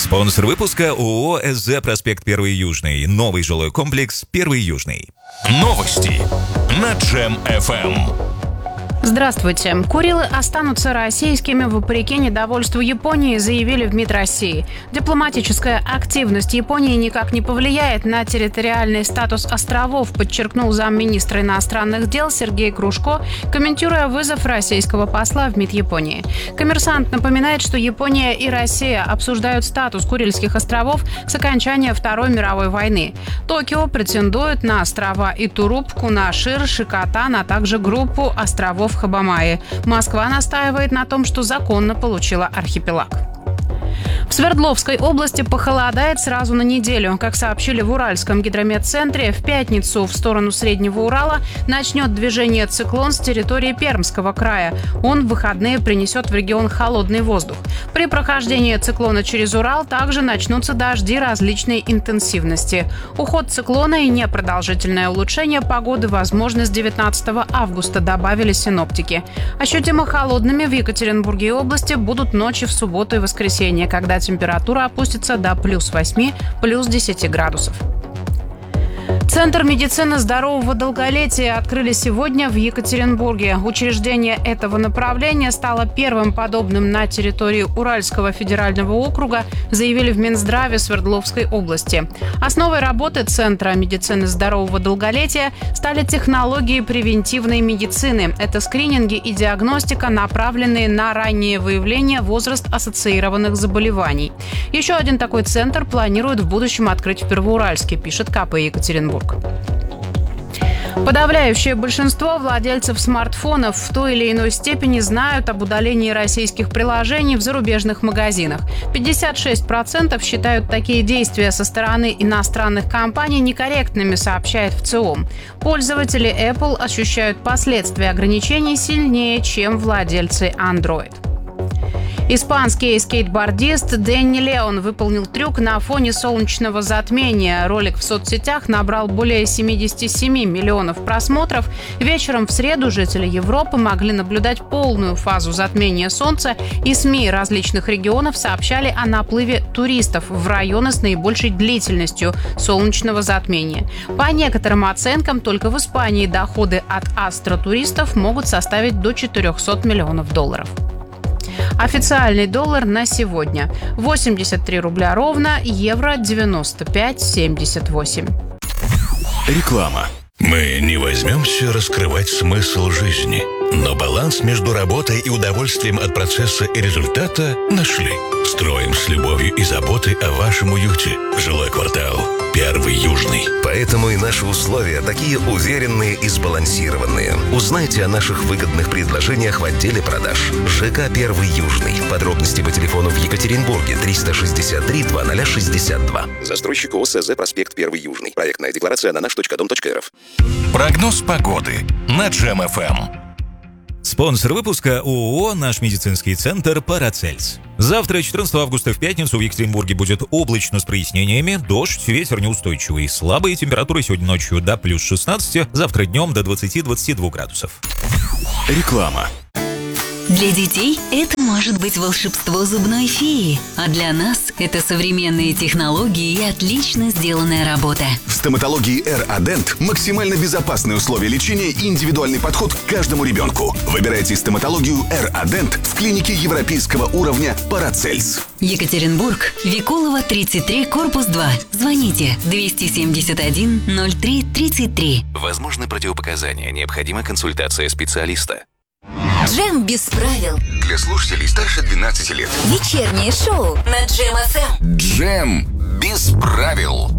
Спонсор выпуска ООО «СЗ Проспект 1 Южный». Новый жилой комплекс 1 Южный. Новости на Джем-ФМ. Здравствуйте. Курилы останутся российскими вопреки недовольству Японии, заявили в МИД России. Дипломатическая активность Японии никак не повлияет на территориальный статус островов, подчеркнул замминистра иностранных дел Сергей Кружко, комментируя вызов российского посла в МИД Японии. «Коммерсант» напоминает, что Япония и Россия обсуждают статус Курильских островов с окончания Второй мировой войны. Токио претендует на острова Итуруп, Кунашир, Шикотан, а также группу островов Хабамаи. Москва настаивает на том, что законно получила архипелаг. В Свердловской области похолодает сразу на неделю. Как сообщили в Уральском гидрометцентре, в пятницу в сторону Среднего Урала начнет движение циклон с территории Пермского края. Он в выходные принесет в регион холодный воздух. При прохождении циклона через Урал также начнутся дожди различной интенсивности. Уход циклона и непродолжительное улучшение погоды возможно с 19 августа, добавили синоптики. Ощутимо холодными в Екатеринбурге и области будут ночи в субботу и воскресенье, когда температура опустится до плюс 8, плюс 10 градусов. Центр медицины здорового долголетия открыли сегодня в Екатеринбурге. Учреждение этого направления стало первым подобным на территории Уральского федерального округа, заявили в Минздраве Свердловской области. Основой работы Центра медицины здорового долголетия стали технологии превентивной медицины. Это скрининги и диагностика, направленные на раннее выявление возраст-ассоциированных заболеваний. Еще один такой центр планируют в будущем открыть в Первоуральске, пишет КП Екатеринбург. Подавляющее большинство владельцев смартфонов в той или иной степени знают об удалении российских приложений в зарубежных магазинах. 56% считают такие действия со стороны иностранных компаний некорректными, сообщает ВЦИОМ. Пользователи Apple ощущают последствия ограничений сильнее, чем владельцы Android. Испанский скейтбордист Дэнни Леон выполнил трюк на фоне солнечного затмения. Ролик в соцсетях набрал более 77 миллионов просмотров. Вечером в среду жители Европы могли наблюдать полную фазу затмения Солнца, и СМИ различных регионов сообщали о наплыве туристов в районы с наибольшей длительностью солнечного затмения. По некоторым оценкам, только в Испании доходы от астротуристов могут составить до $400 миллионов. Официальный доллар на сегодня – 83 рубля ровно, евро – 95,78. Реклама. Мы не возьмемся раскрывать смысл жизни, но баланс между работой и удовольствием от процесса и результата нашли. Строим с любовью и заботой о вашем уюте. Жилой квартал 1 Южный. Поэтому и наши условия такие уверенные и сбалансированные. Узнайте о наших выгодных предложениях в отделе продаж. ЖК 1 Южный. Подробности по телефону в Екатеринбурге 363 2062. Застройщик ООО «СЗ Проспект 1 Южный». Проектная декларация на наш.дом.рф. Прогноз погоды на Джем-ФМ. Спонсор выпуска ООО «Наш медицинский центр Парацельс». Завтра, 14 августа, в пятницу, в Екатеринбурге будет облачно с прояснениями, дождь, ветер неустойчивый, слабые температуры сегодня ночью до плюс 16, завтра днем до 20-22 градусов. Реклама. Для детей это может быть волшебство зубной феи, а для нас это современные технологии и отлично сделанная работа. В стоматологии R-Adent максимально безопасные условия лечения и индивидуальный подход к каждому ребенку. Выбирайте стоматологию R-Adent в клинике европейского уровня Парацельс. Екатеринбург, Викулова, 33, корпус 2. Звоните 271 03 33. Возможны противопоказания. Необходима консультация специалиста. Джем без правил. Для слушателей старше 12 лет. Вечернее шоу на Джем-ФМ. Джем без правил.